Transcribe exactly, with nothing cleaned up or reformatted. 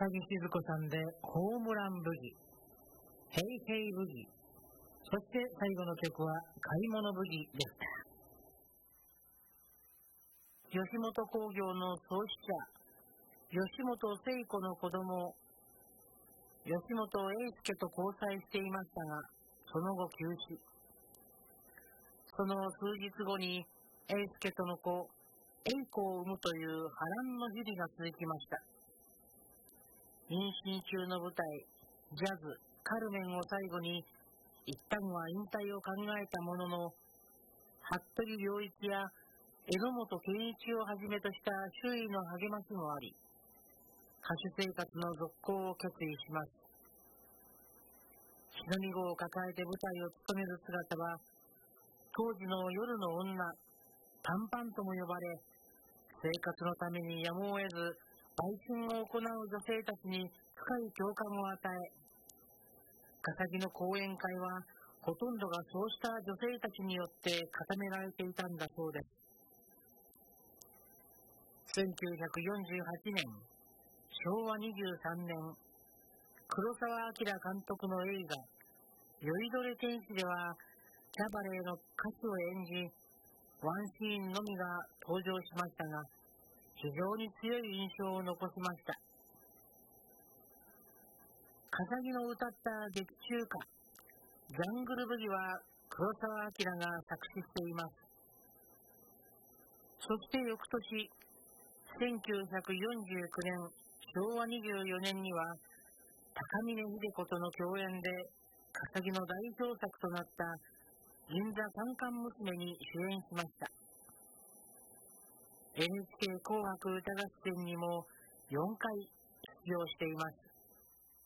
笠木静子さんでホームランブギ、ヘイヘイブギ、そして最後の曲は買い物ブギでした。吉本興業の創始者、吉本聖子の子供、吉本英介と交際していましたが、その後休止。その数日後に英介との子、英子を産むという波乱の日々が続きました。妊娠中の舞台、ジャズ、カルメンを最後に、一旦は引退を考えたものの、服部良一や榎本健一をはじめとした周囲の励ましもあり、歌手生活の続行を決意します。ひなみ号を抱えて舞台を務める姿は、当時の夜の女、短パンとも呼ばれ、生活のためにやむを得ず、売春を行う女性たちに深い共感を与え、笠木の講演会は、ほとんどがそうした女性たちによって固められていたんだそうです。せんきゅうひゃくよんじゅうはちねん、しょうわにじゅうさんねん、黒澤明監督の映画、酔いどれ天使では、キャバレーの歌手を演じ、ワンシーンのみが登場しましたが、非常に強い印象を残しました。笠木の歌った劇中歌、ジャングルブギは黒澤明が作詞しています。そして翌年、せんきゅうひゃくよんじゅうきゅうねん、しょうわにじゅうよねんには、高峰秀子との共演で、笠木の代表作となった銀座カンカン娘に主演しました。エヌエイチケー 紅白歌合戦にもよんかい出場しています。